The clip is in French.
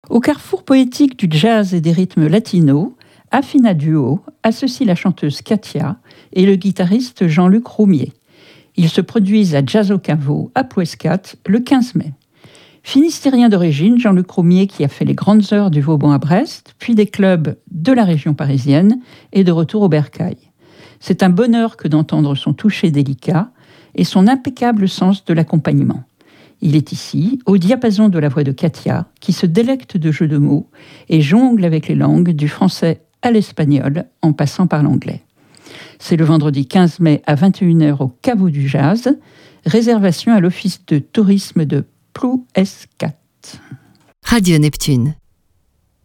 Au carrefour poétique du jazz et des rythmes latinos, Affina Duo associe la chanteuse Katia et le guitariste Jean-Luc Roumier. Ils se produisent à Jazz au Caveau, à Plouescat, le 15 mai. Finistérien d'origine, Jean-Luc Roumier, qui a fait les grandes heures du Vauban à Brest, puis des clubs de la région parisienne, est de retour au Bercail. C'est un bonheur que d'entendre son toucher délicat et son impeccable sens de l'accompagnement. Il est ici, au diapason de la voix de Katia, qui se délecte de jeux de mots et jongle avec les langues du français à l'espagnol en passant par l'anglais. C'est le vendredi 15 mai à 21h au Caveau du Jazz. Réservation à l'Office de tourisme de Plouescat. Radio Neptune.